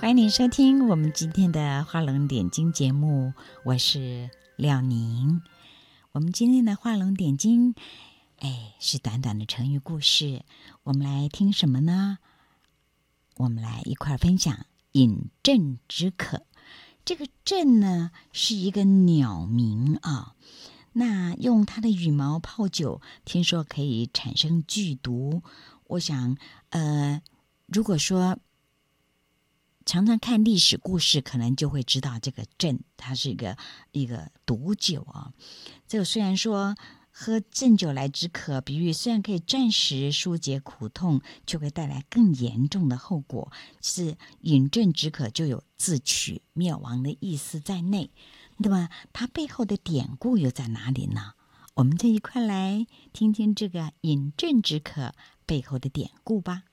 欢迎你收听我们今天的画龙点睛节目，我是廖宁。我们今天的画龙点睛，是短短的成语故事。我们来听什么呢？我们来一块分享饮鸩止渴。这个鸩呢是一个鸟名啊，那用它的羽毛泡酒，听说可以产生剧毒。我想，如果说常常看历史故事，可能就会知道这个鸩它是一个毒酒啊。这个虽然说喝鸩酒来止渴，比喻虽然可以暂时纾解苦痛，却会带来更严重的后果。是饮鸩止渴就有自取灭亡的意思在内。那么它背后的典故又在哪里呢？我们就一块来听听这个饮鸩止渴背后的典故吧。